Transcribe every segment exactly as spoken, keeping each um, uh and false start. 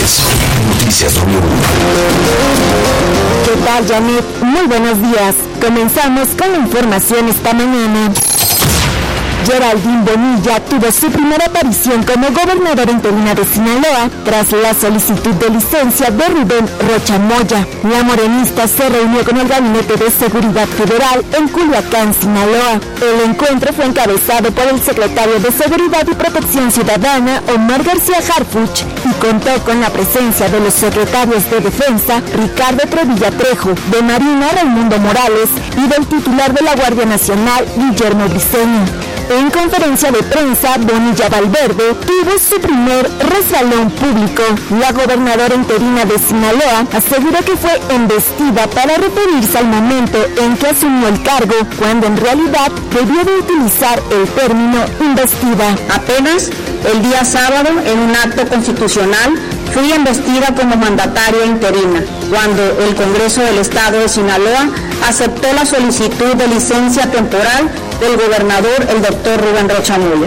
es Noticias W. ¿Qué tal, Janet? Muy buenos días. Comenzamos con la información esta mañana. Geraldine Bonilla tuvo su primera aparición como gobernadora interina de Sinaloa tras la solicitud de licencia de Rubén Rocha Moya. La morenista se reunió con el Gabinete de Seguridad Federal en Culiacán, Sinaloa. El encuentro fue encabezado por el secretario de Seguridad y Protección Ciudadana, Omar García Harfuch, y contó con la presencia de los secretarios de Defensa, Ricardo Trevilla Trejo, de Marina, Raimundo Morales, y del titular de la Guardia Nacional, Guillermo Briceño. En conferencia de prensa, Bonilla Valverde tuvo su primer resbalón público. La gobernadora interina de Sinaloa aseguró que fue embestida para referirse al momento en que asumió el cargo, cuando en realidad debió de utilizar el término investida. Apenas el día sábado, en un acto constitucional, fui embestida como mandataria interina, cuando el Congreso del Estado de Sinaloa aceptó la solicitud de licencia temporal del gobernador, el doctor Rubén Rocha Moya.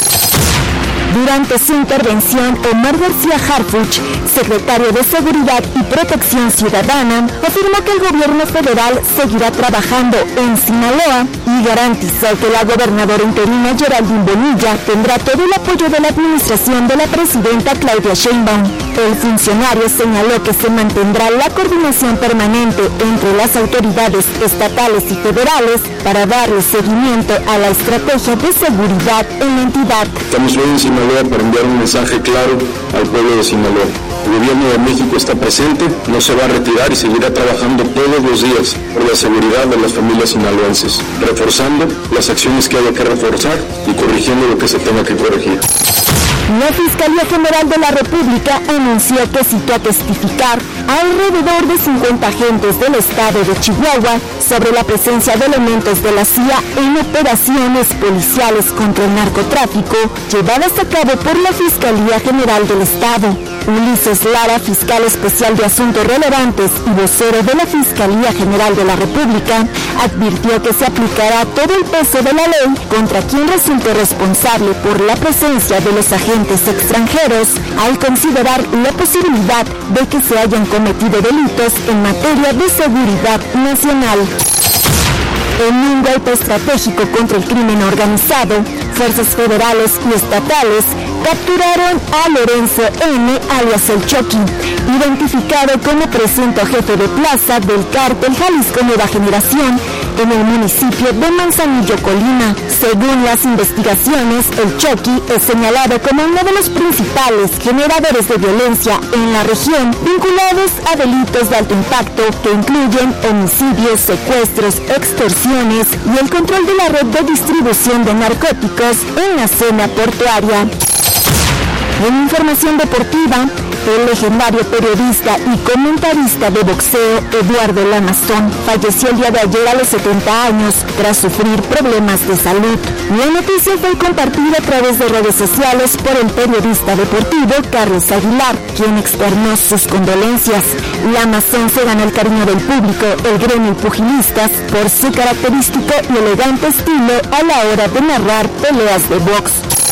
Durante su intervención, Omar García Harfuch, secretario de Seguridad y Protección Ciudadana, afirmó que el gobierno federal seguirá trabajando en Sinaloa y garantizó que la gobernadora interina Geraldine Bonilla tendrá todo el apoyo de la administración de la presidenta Claudia Sheinbaum. El funcionario señaló que se mantendrá la coordinación permanente entre las autoridades estatales y federales para darle seguimiento a la estrategia de seguridad en la entidad. Estamos hoy en Sinaloa para enviar un mensaje claro al pueblo de Sinaloa. El gobierno de México está presente, no se va a retirar y seguirá trabajando todos los días por la seguridad de las familias sinaloenses, reforzando las acciones que haya que reforzar y corrigiendo lo que se tenga que corregir. La Fiscalía General de la República anunció que citó a testificar a alrededor de cincuenta agentes del estado de Chihuahua sobre la presencia de elementos de la C I A en operaciones policiales contra el narcotráfico llevadas a cabo por la Fiscalía General del Estado. Ulises Lara, fiscal especial de Asuntos Relevantes y vocero de la Fiscalía General de la República, advirtió que se aplicará todo el peso de la ley contra quien resulte responsable por la presencia de los agentes extranjeros, al considerar la posibilidad de que se hayan cometido delitos en materia de seguridad nacional. En un golpe estratégico contra el crimen organizado, fuerzas federales y estatales capturaron a Lorenzo N., alias El Chucky, identificado como presunto jefe de plaza del cártel Jalisco Nueva Generación en el municipio de Manzanillo, Colima. Según las investigaciones, El Chucky es señalado como uno de los principales generadores de violencia en la región, vinculados a delitos de alto impacto que incluyen homicidios, secuestros, extorsiones y el control de la red de distribución de narcóticos en la zona portuaria. En información deportiva, el legendario periodista y comentarista de boxeo Eduardo Lamazón falleció el día de ayer a los setenta años tras sufrir problemas de salud. La noticia fue compartida a través de redes sociales por el periodista deportivo Carlos Aguilar, quien externó sus condolencias. Lamazón se ganó el cariño del público, el gremio y pugilistas, por su característico y elegante estilo a la hora de narrar peleas de box.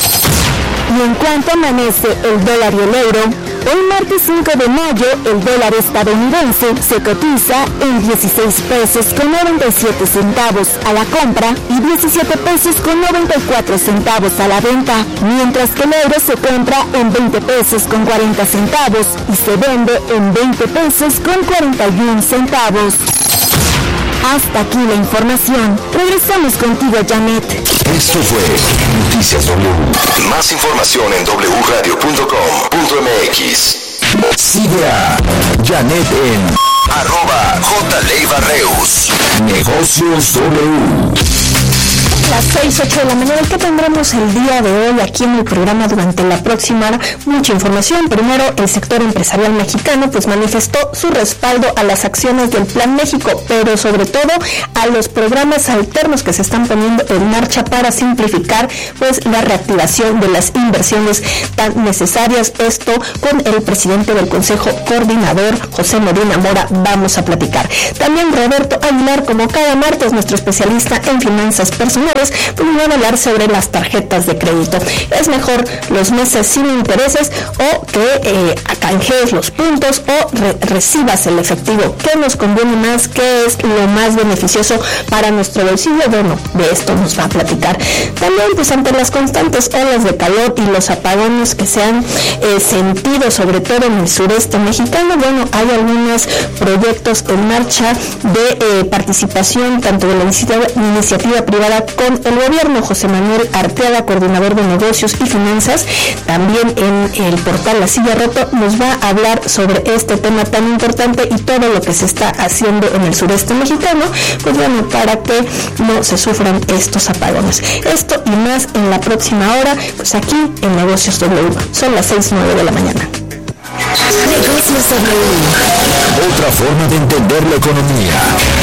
Y en cuanto amanece el dólar y el euro, hoy martes cinco de mayo el dólar estadounidense se cotiza en dieciséis pesos con noventa y siete centavos a la compra y diecisiete pesos con noventa y cuatro centavos a la venta, mientras que el euro se compra en veinte pesos con cuarenta centavos y se vende en veinte pesos con cuarenta y uno centavos. Hasta aquí la información. Regresamos contigo, Janet. Esto fue Noticias W. Más información en doble u radio punto com punto m x. Sigue a Janet en arroba jleivarreus. Negocios W. Las seis, ocho de la mañana, ¿qué tendremos el día de hoy aquí en el programa durante la próxima hora? Mucha información. Primero, el sector empresarial mexicano pues manifestó su respaldo a las acciones del Plan México, pero sobre todo a los programas alternos que se están poniendo en marcha para simplificar pues la reactivación de las inversiones tan necesarias. Esto con el presidente del Consejo Coordinador, José Medina Mora, vamos a platicar. También Roberto Aguilar, como cada martes, nuestro especialista en finanzas personales, pues van a hablar sobre las tarjetas de crédito. ¿Es mejor los meses sin intereses o que eh, a canjees los puntos o re- recibas el efectivo. ¿Qué nos conviene más? ¿Qué es lo más beneficioso para nuestro bolsillo? Bueno, de esto nos va a platicar. También, pues ante las constantes olas de calor y los apagones que se han eh, sentido, sobre todo en el sureste mexicano, bueno, hay algunos proyectos en marcha de eh, participación tanto de la iniciativa, iniciativa privada con el gobierno. José Manuel Arteaga, coordinador de negocios y finanzas, también en el portal La Silla Rota, nos va a hablar sobre este tema tan importante y todo lo que se está haciendo en el sureste mexicano, pues bueno, para que no se sufran estos apagones. Esto y más en la próxima hora, pues aquí en Negocios W. Son las seis nueve de la mañana. Negocios W. Otra forma de entender la economía.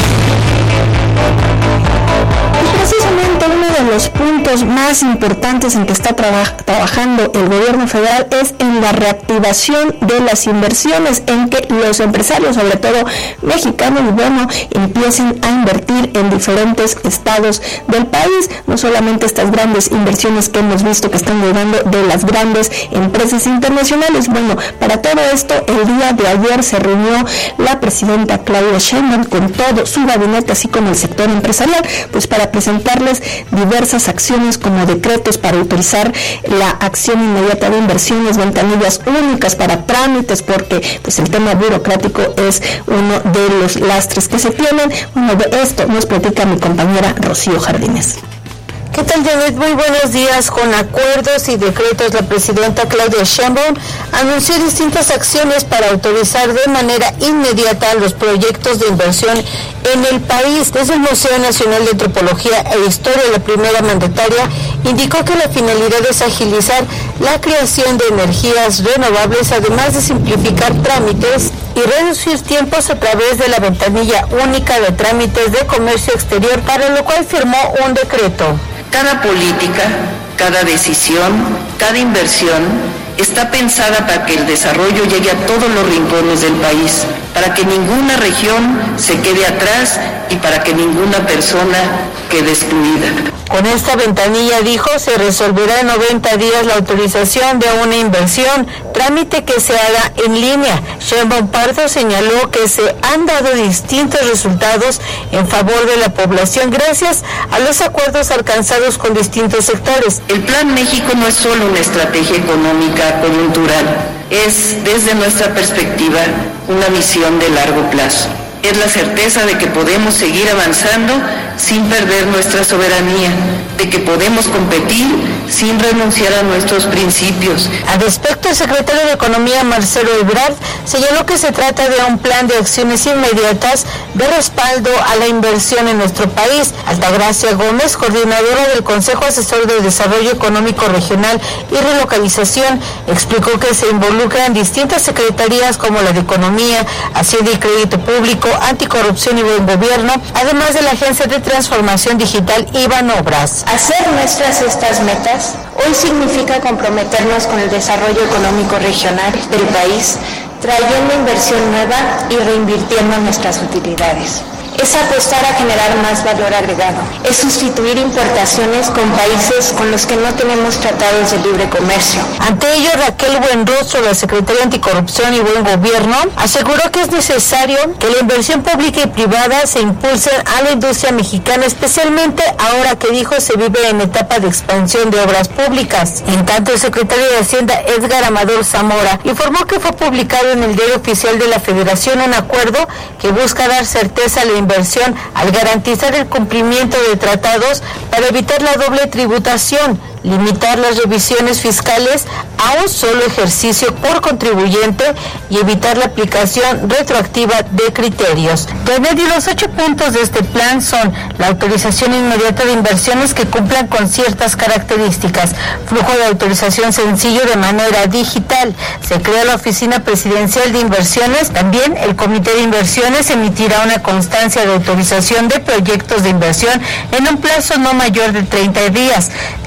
Y precisamente uno de los puntos más importantes en que está traba- trabajando el gobierno federal es en la reactivación de las inversiones, en que los empresarios, sobre todo mexicanos, bueno, empiecen a invertir en diferentes estados del país. No solamente estas grandes inversiones que hemos visto que están llegando de las grandes empresas internacionales. Bueno, para todo esto, el día de ayer se reunió la presidenta Claudia Sheinbaum con todo su gabinete, así como el sector empresarial, pues para presentarles diversas acciones como decretos para autorizar la acción inmediata de inversiones, ventanillas únicas para trámites, porque pues el tema burocrático es uno de los lastres que se tienen. Bueno, de esto nos platica mi compañera Rocío Jardines. ¿Qué tal, Janet? Muy buenos días. Con acuerdos y decretos, la presidenta Claudia Sheinbaum anunció distintas acciones para autorizar de manera inmediata los proyectos de inversión en el país. Desde el Museo Nacional de Antropología e Historia, la primera mandataria indicó que la finalidad es agilizar la creación de energías renovables, además de simplificar trámites y reducir tiempos a través de la ventanilla única de trámites de comercio exterior, para lo cual firmó un decreto. Cada política, cada decisión, cada inversión está pensada para que el desarrollo llegue a todos los rincones del país, para que ninguna región se quede atrás y para que ninguna persona quede excluida. Con esta ventanilla, dijo, se resolverá en noventa días la autorización de una inversión, trámite que se haga en línea. Sheinbaum Pardo señaló que se han dado distintos resultados en favor de la población gracias a los acuerdos alcanzados con distintos sectores. El Plan México no es solo una estrategia económica coyuntural, es, desde nuestra perspectiva, una misión de largo plazo. Es la certeza de que podemos seguir avanzando sin perder nuestra soberanía, de que podemos competir sin renunciar a nuestros principios. Al respecto, el secretario de Economía, Marcelo Ebrard, señaló que se trata de un plan de acciones inmediatas de respaldo a la inversión en nuestro país. Altagracia Gómez, coordinadora del Consejo Asesor de Desarrollo Económico Regional y Relocalización, explicó que se involucran distintas secretarías como la de Economía, Hacienda y Crédito Público, Anticorrupción y Buen Gobierno, además de la Agencia de Transformación Digital y Banobras. Hacer nuestras estas metas hoy significa comprometernos con el desarrollo económico regional del país, trayendo inversión nueva y reinvirtiendo nuestras utilidades. Es apostar a generar más valor agregado. Es sustituir importaciones con países con los que no tenemos tratados de libre comercio. Ante ello, Raquel Buenrostro, la secretaria Anticorrupción y Buen Gobierno, aseguró que es necesario que la inversión pública y privada se impulse a la industria mexicana, especialmente ahora que, dijo, se vive en etapa de expansión de obras públicas. En tanto, el secretario de Hacienda, Edgar Amador Zamora, informó que fue publicado en el Diario Oficial de la Federación un acuerdo que busca dar certeza a la inversión al garantizar el cumplimiento de tratados para evitar la doble tributación, limitar las revisiones fiscales a un solo ejercicio por contribuyente y evitar la aplicación retroactiva de criterios. Y los ocho puntos de este plan son la autorización inmediata de inversiones que cumplan con ciertas características, flujo de autorización sencillo de manera digital, se crea la Oficina Presidencial de Inversiones, también el Comité de Inversiones emitirá una constancia de autorización de proyectos de inversión en un plazo no mayor de treinta días. El cinco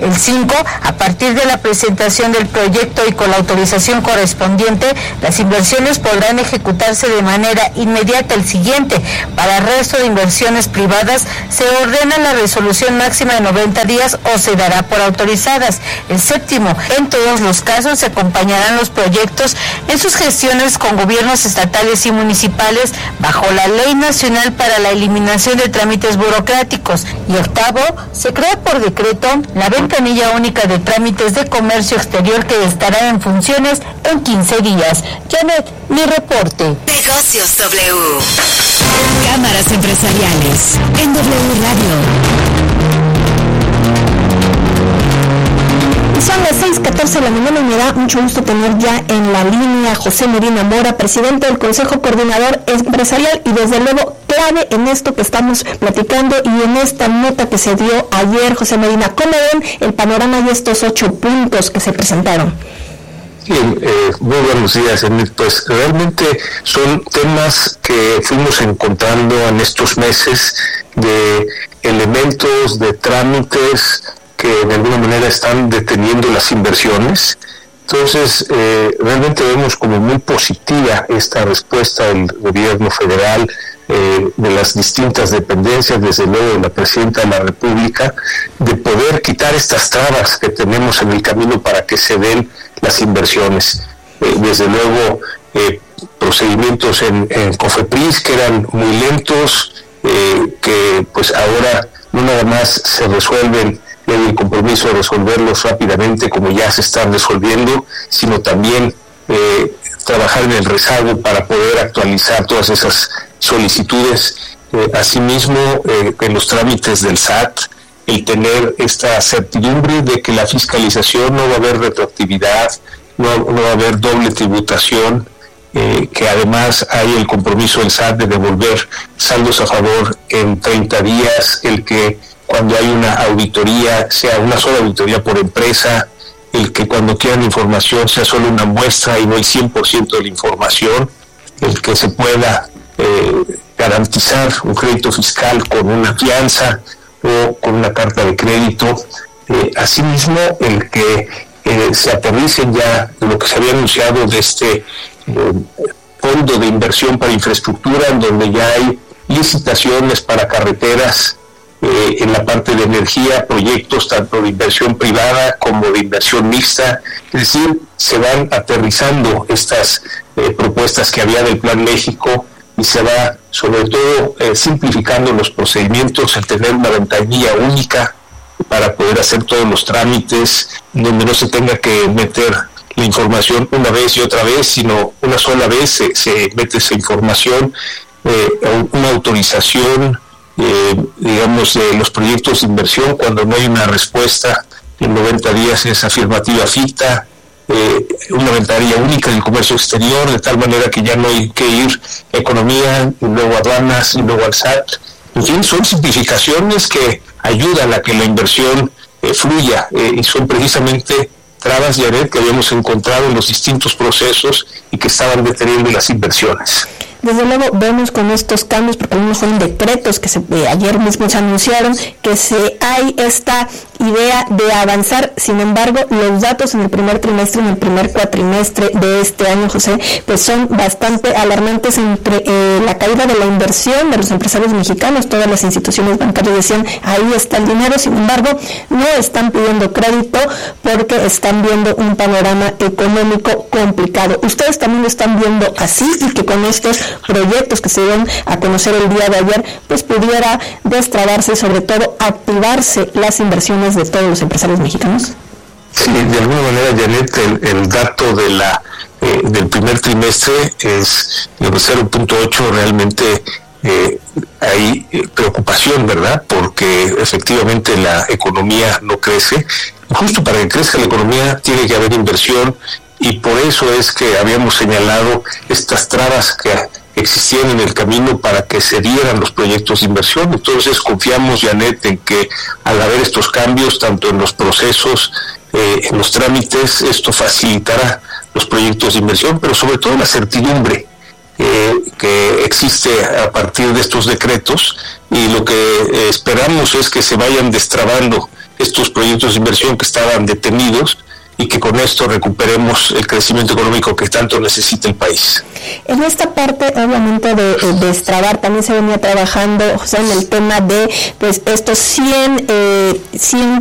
cinco, a partir de la presentación del proyecto y con la autorización correspondiente, las inversiones podrán ejecutarse de manera inmediata. El siguiente, para el resto de inversiones privadas, se ordena la resolución máxima de noventa días o se dará por autorizadas. El séptimo, en todos los casos se acompañarán los proyectos en sus gestiones con gobiernos estatales y municipales bajo la Ley Nacional para la Eliminación de Trámites Burocráticos. Y octavo, se crea por decreto la ventanilla única de trámites de comercio exterior que estará en funciones en quince días. Janet, mi reporte. Negocios W. Cámaras empresariales en W Radio. Son las seis catorce de la mañana y me da mucho gusto tener ya en la línea a José Medina Mora, presidente del Consejo Coordinador Empresarial y desde luego clave en esto que estamos platicando y en esta nota que se dio ayer. José Medina, ¿cómo ven el panorama de estos ocho puntos que se presentaron? Bien, eh, muy buenos días, Enid. Pues realmente son temas que fuimos encontrando en estos meses de elementos, de trámites que de alguna manera están deteniendo las inversiones. Entonces, eh, realmente vemos como muy positiva esta respuesta del gobierno federal, eh, de las distintas dependencias, desde luego de la Presidenta de la República, de poder quitar estas trabas que tenemos en el camino para que se den las inversiones. Eh, desde luego, eh, procedimientos en, en COFEPRIS que eran muy lentos, eh, que pues ahora no nada más se resuelven, hay el compromiso de resolverlos rápidamente como ya se están resolviendo, sino también eh, trabajar en el rezago para poder actualizar todas esas solicitudes. Eh, asimismo, eh, en los trámites del S A T, el tener esta certidumbre de que la fiscalización no va a haber retroactividad, no, no va a haber doble tributación, eh, que además hay el compromiso del S A T de devolver saldos a favor en treinta días, el que cuando hay una auditoría sea una sola auditoría por empresa, el que cuando quieran información sea solo una muestra y no el cien por ciento de la información, el que se pueda eh, garantizar un crédito fiscal con una fianza o con una carta de crédito. Eh, asimismo, el que eh, se aterricen ya lo que se había anunciado de este eh, fondo de inversión para infraestructura, en donde ya hay licitaciones para carreteras, eh, en la parte de energía, proyectos tanto de inversión privada como de inversión mixta. Es decir, se van aterrizando estas eh, propuestas que había del Plan México y se va sobre todo eh, simplificando los procedimientos, el tener una ventanilla única para poder hacer todos los trámites, donde no se tenga que meter la información una vez y otra vez, sino una sola vez se, se mete esa información, eh, una autorización, eh, digamos, de los proyectos de inversión, cuando no hay una respuesta en noventa días es afirmativa ficta, eh, una ventanilla única del comercio exterior, de tal manera que ya no hay que ir a economía, y luego aduanas, y luego al S A T. En fin, son simplificaciones que ayudan a que la inversión eh, fluya, eh, y son precisamente trabas, Janet, que habíamos encontrado en los distintos procesos y que estaban deteniendo las inversiones. Desde luego vemos con estos cambios, porque algunos fueron decretos que se, eh, ayer mismo se anunciaron, que se hay esta idea de avanzar. Sin embargo, los datos en el primer trimestre, en el primer cuatrimestre de este año, José, pues son bastante alarmantes entre eh, la caída de la inversión de los empresarios mexicanos. Todas las instituciones bancarias decían, ahí está el dinero. Sin embargo, no están pidiendo crédito porque están viendo un panorama económico complicado. Ustedes también lo están viendo así, y que con estos proyectos que se dieron a conocer el día de ayer, pues pudiera destrabarse y sobre todo activarse las inversiones de todos los empresarios mexicanos. Sí, de alguna manera, Janet, el, el dato de la eh, del primer trimestre es de cero punto ocho. Realmente eh, hay preocupación, ¿verdad? Porque efectivamente la economía no crece. Justo para que crezca la economía tiene que haber inversión, y por eso es que habíamos señalado estas trabas que existían en el camino para que se dieran los proyectos de inversión. Entonces confiamos, Janet, en que al haber estos cambios, tanto en los procesos, eh, en los trámites, esto facilitará los proyectos de inversión, pero sobre todo la certidumbre eh, que existe a partir de estos decretos, y lo que eh, esperamos es que se vayan destrabando estos proyectos de inversión que estaban detenidos y que con esto recuperemos el crecimiento económico que tanto necesita el país. En esta parte, obviamente, de, de destrabar, también se venía trabajando, José, en el tema de pues estos cien, eh, cien